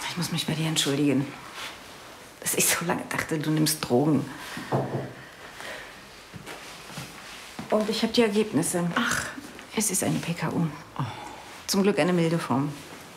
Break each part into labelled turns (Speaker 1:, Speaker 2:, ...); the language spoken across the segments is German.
Speaker 1: Ich muss mich bei dir entschuldigen, dass ich so lange dachte, du nimmst Drogen. Und ich habe die Ergebnisse.
Speaker 2: Ach.
Speaker 1: Es ist eine PKU. Oh. Zum Glück eine milde Form.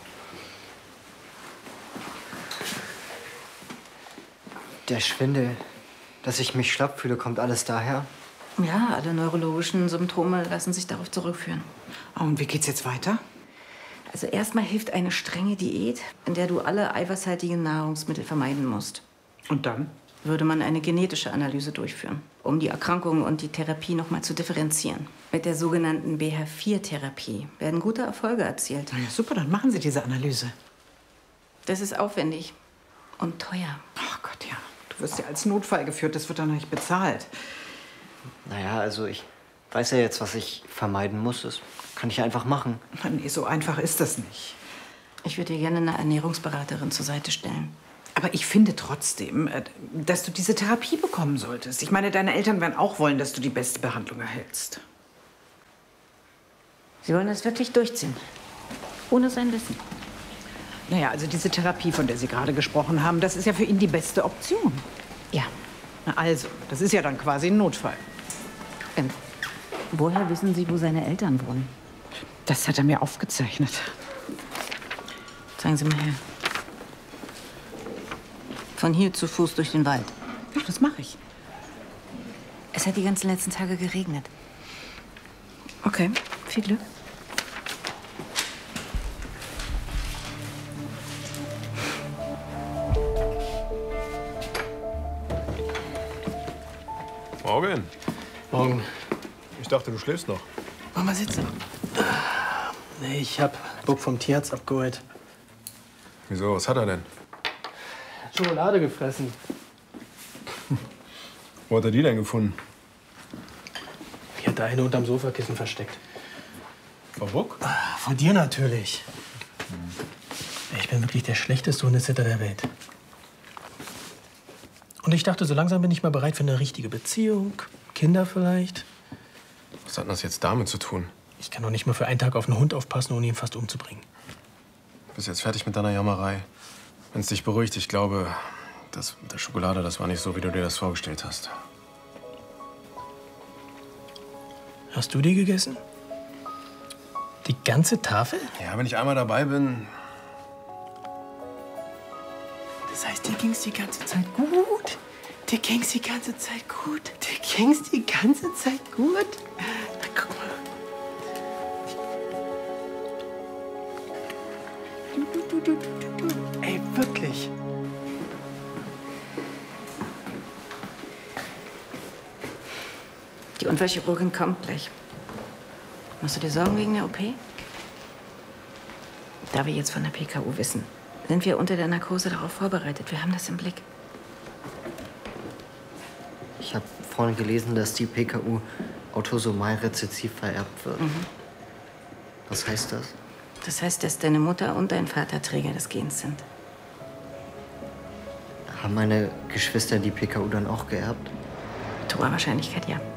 Speaker 3: Der Schwindel, dass ich mich schlapp fühle, kommt alles daher?
Speaker 1: Ja, alle neurologischen Symptome lassen sich darauf zurückführen.
Speaker 2: Oh, und wie geht's jetzt weiter?
Speaker 1: Also erstmal hilft eine strenge Diät, in der du alle eiweißhaltigen Nahrungsmittel vermeiden musst.
Speaker 2: Und dann?
Speaker 1: Würde man eine genetische Analyse durchführen, um die Erkrankung und die Therapie noch mal zu differenzieren. Mit der sogenannten BH4-Therapie werden gute Erfolge erzielt.
Speaker 2: Na ja, super, dann machen Sie diese Analyse.
Speaker 1: Das ist aufwendig und teuer.
Speaker 2: Ach Gott, ja. Du wirst ja als Notfall geführt, das wird dann nicht bezahlt.
Speaker 3: Naja, also ich weiß ja jetzt, was ich vermeiden muss. Das kann ich einfach machen.
Speaker 2: Nee, so einfach ist das nicht.
Speaker 1: Ich würde dir gerne eine Ernährungsberaterin zur Seite stellen.
Speaker 2: Aber ich finde trotzdem, dass du diese Therapie bekommen solltest. Ich meine, deine Eltern werden auch wollen, dass du die beste Behandlung erhältst.
Speaker 1: Sie wollen das wirklich durchziehen? Ohne sein Wissen?
Speaker 2: Naja, also diese Therapie, von der Sie gerade gesprochen haben, das ist ja für ihn die beste Option.
Speaker 1: Ja.
Speaker 2: Na also, das ist ja dann quasi ein Notfall.
Speaker 1: Woher wissen Sie, wo seine Eltern wohnen?
Speaker 2: Das hat er mir aufgezeichnet.
Speaker 1: Zeigen Sie mal her. Von hier zu Fuß durch den Wald.
Speaker 2: Ja, das mache ich.
Speaker 1: Es hat die ganzen letzten Tage geregnet. Okay, viel Glück.
Speaker 4: Morgen.
Speaker 5: Morgen.
Speaker 4: Ich dachte, du schläfst noch.
Speaker 5: Mach mal sitzen. Nee, ich hab Buck vom Tierarzt abgeholt.
Speaker 4: Wieso? Was hat er denn?
Speaker 5: Schokolade gefressen.
Speaker 4: Wo hat er die denn gefunden?
Speaker 5: Die hat der eine unterm Sofakissen versteckt.
Speaker 4: Frau Buck?
Speaker 5: Von dir natürlich. Ich bin wirklich der schlechteste Hundesitter der Welt. Und ich dachte, so langsam bin ich mal bereit für eine richtige Beziehung. Kinder vielleicht.
Speaker 4: Was hat das jetzt damit zu tun?
Speaker 5: Ich kann doch nicht mal für einen Tag auf einen Hund aufpassen, ohne ihn fast umzubringen.
Speaker 4: Du bist jetzt fertig mit deiner Jammerei. Wenn es dich beruhigt, ich glaube, das mit der Schokolade, das war nicht so, wie du dir das vorgestellt hast.
Speaker 5: Hast du die gegessen? Die ganze Tafel?
Speaker 4: Ja, wenn ich einmal dabei bin.
Speaker 5: Das heißt, dir ging's die ganze Zeit gut? Dir ging's die ganze Zeit gut? Dir ging's die ganze Zeit gut? Na, guck mal. Ey, wirklich.
Speaker 1: Die Unfallchirurgin kommt gleich. Machst du dir Sorgen wegen der OP? Da wir jetzt von der PKU wissen, sind wir unter der Narkose darauf vorbereitet. Wir haben das im Blick.
Speaker 3: Ich habe vorhin gelesen, dass die PKU autosomal rezessiv vererbt wird. Was heißt das?
Speaker 1: Das heißt, dass deine Mutter und dein Vater Träger des Gens sind.
Speaker 3: Haben meine Geschwister die PKU dann auch geerbt?
Speaker 1: Mit hoher Wahrscheinlichkeit ja.